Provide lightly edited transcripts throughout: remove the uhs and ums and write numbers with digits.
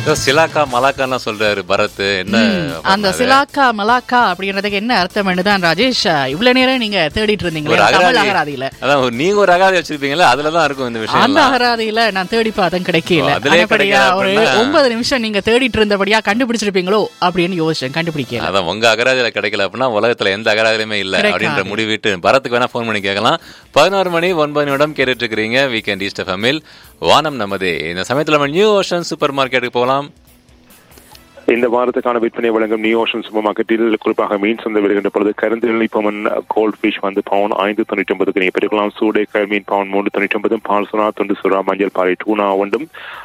சிலாக்கா மலாக்கான்னு சொல்றாரு பரத். என்ன அந்த சிலாக்கா மலாக்கா அப்படின்றதுக்கு என்ன அர்த்தம் தான் ராஜேஷ் இவ்வளவு நேரம் நீங்க தேடிட்டு இருந்தீங்களே தமிழ் அகராதியில? அதான் நீங்க ஒரு அகராதி வச்சிருப்பீங்களா, அதுலதான் இருக்கும் இந்த விஷயம். அந்த அகராதியில நான் தேடி பார்த்தேன், கிடைக்கல. அதன்படியா ஒரு 9 நிமிஷம் நீங்க தேடிட்டு இருந்தபடியா கண்டுபிடிச்சிருப்பீங்களோ அப்படின்னு யோசிச்சேன், கண்டுபிடிக்கல. அதான் உங்க அகராதியில கிடைக்கல அப்படின்னா உலகத்துல எந்த அகராதிலுமே இல்ல அப்படின்ற முடிவிட்டு பரத்துக்கு வேணா போன் பண்ணி கேட்கலாம். 11 மணி 9 நிமிடம் கேட்டுட்டு இருக்கிறீங்க வீக்கெண்ட் ஈஸ்ட் எஃப்எம்மில். வானம் நமதே. இந்த சமயத்துல நம்ம நியூ ஓஷன் சூப்பர் மார்க்கெட்டுக்கு போகலாம். இந்த வாரத்துக்கான விற்பனை வழங்கும் நியூ ஓஷன் சூப்பர் மார்க்கெட்டில் குறிப்பாக மீன் சந்தை வருகின்ற பொழுது கருந்தெளி பமன் கோல்ட் ஃபிஷ் வந்து பவுன் 5.99 நீங்கள் பெற்றுக்கலாம். சூடை மீன் பவுன் 3.99, பால் சுறா, துண்டு சுறா, மஞ்சள் பாறை டூனா ஒவ்வொன்றும்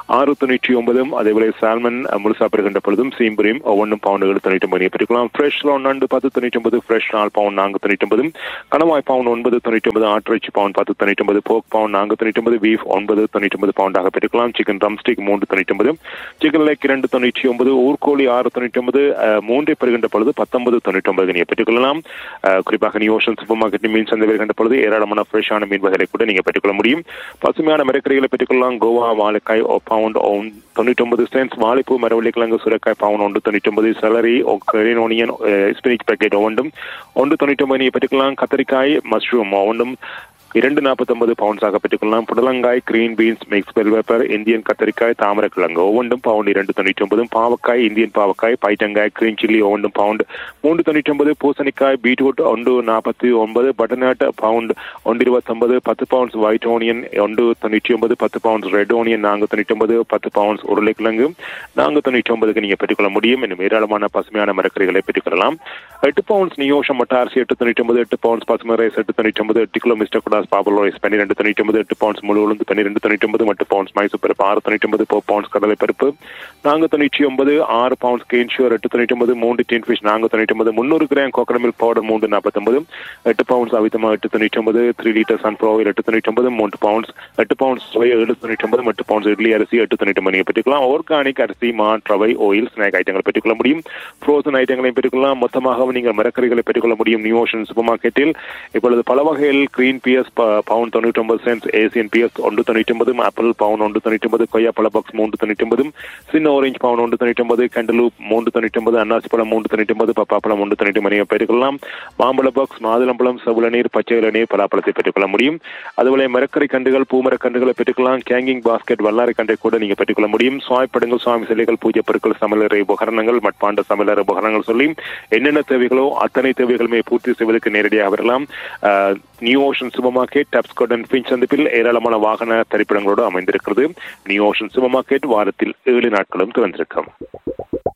6.99. அதேபோல சால்மன் முழுசா பெறுகின்ற பொழுதும் சீம்புரியும் ஒவ்வொன்றும் பவுன் 7.99 நீங்கள் பெற்றுக்கலாம். ஃப்ரெஷ் நண்டு 10.99, ஃப்ரெஷ் நாள் பவுன் 4.99, கணவாய் பவுன் 9.99, ஆட்டிறைச்சி பவுன் 10.99, போக் பவுன் 4.99, beef 9.99 பவுண்டாக பெற்றுக்கலாம். Chicken drumstick 3.99, chicken leg 2.99, ஊர்கோ 6.99, மூன்றை பெறுகின்ற பொழுது 19.99 நீங்க பெற்றுக்கொள்ளலாம். குறிப்பாக நியூ ஓஷன் சூப்பர் மார்க்கெட் மீன் சந்தை வருகின்ற பொழுது ஏராளமான ஃப்ரெஷ்ஷான மீன் வகைகளை கூட நீங்க பெற்றுக்கொள்ள முடியும். பசுமையான மரக்கறிகளை பெற்றுக்கொள்ளலாம். கோவா வாழைக்காய் பவுண்ட் 99 சென்ட்ஸ், வாழைப்பூ, மரவள்ளி கிழங்கு, சுரைக்காய் பவுன் 1.99, salary, green onion, spinach packet ஒவ்வொன்றும் 1.99 நீங்க பெற்றுக்கலாம். கத்தரிக்காய், மஷ்ரூம் ஒவ்வொன்றும் 2.49 பவுண்ட்ஸாக பெற்றுக்கொள்ளலாம். புடலங்காய், green beans, mix bell pepper, Indian கத்தரிக்காய், தாமரக்கிழங்கு ஒவ்வொன்றும் பவுண்ட் 2.99, பாவக்காய், இந்தியன் பாவக்காய், பைட்டங்காய், கிரீன் சில்லி ஒவ்வொன்றும் பவுண்ட் 3.99, பூசணிக்காய், beetroot 1.49, butternut bound 1.29, 10 pounds white onion 1.99, 10 pounds red onion 4.99, 10 pounds உருளைக்கிழங்கு 4.99 நீங்க பெற்றுக்கொள்ள முடியும். இன்னும் ஏராளமான பசுமையான மரக்கறிகளை பெற்றுக்கொள்ளலாம். 8 பவுண்ட்ஸ் நியோஷம் மட்ட அரிசி 8.99, 8 பவுண்ட்ஸ் பசுமை rice 8.99, 8 kilo mister kudos popular rice 12.99, 8 pounds முழு உளுந்து 12.99, 8 பவுண்ட்ஸ் மைசூர் பருப்பு 6.99, 4 பவுண்ட்ஸ் கடலை பருப்பு 4.99, 6 பவுண்ட்ஸ் கேன்ஷூர் 8.99, 3 டின் fish 4.99, 300 gram coconut milk powder 3.49, 8 pounds அவித்தமா 8.99, 3 litre sunflower oil 8.99, 3 pounds 8 pounds soya 7.99, 8 pounds idli அரிசி 8.99 நீங்க பெற்றுக்கலாம். ஆர்கானிக் அரிசி, மாட், ரவை, ஆயில், ஸ்நாக் ஐட்டங்களை பெற்றுக்கொள்ள முடியும். ஃப்ரோசன் ஐட்டங்களையும் பெற்றுக்கொள்ளலாம். மொத்தமாக நீங்கள் மரக்கறிகளை பெற்றுக்கொள்ள முடியும் நியூ ஓஷன் சூப்பர் மார்க்கெட்டில். இப்பொழுது பல வகையில் green PS bound 99 cents, Asian PS 1.99, apple bound 1.99, கொய்யா பழ பாக்ஸ் 3.99, சின்ன ஆரஞ்சு பவுண்ட் 1.99, கண்டலூப் 3.99, அன்னாசி பழம் 3.99, பப்பாப்பழம் 1.99 பெற்றுக்கொள்ளலாம். மாம்பழ பாக்ஸ், மாதுளம்பழம், செவளநீர், பச்சை இளநீர், பலாப்பழத்தை பெற்றுக்கொள்ள முடியும். அதுபோல மரக்கறி கண்டுகள், பூமர கண்டுகளை பெற்றுக்கலாம். கேங்கிங் பாஸ்கெட், வல்லாரை கண்டை கூட நீங்க பெற்றுக்கொள்ள முடியும். சுவாய்ப்படங்கள், சுவாமி சிலைகள், பூஜை பொருட்கள், சமையலறை உபகரணங்கள், மட்பாண்ட சமையலறை உபகரணங்கள் சொல்லி என்னென்ன தேவைகளோ அத்தனை தேவைகளுமே பூர்த்தி செய்வதற்கு நேரடியாக வரலாம். New ocean super market, Tapscott and pinch சந்திப்பில் ஏராளமான வாகன தரிப்பிடங்களோடு அமைந்திருக்கிறது. நியூ ஓஷன் சூப்பர் மார்க்கெட் வாரத்தில் 7 நாட்களும் திறந்திருக்கும்.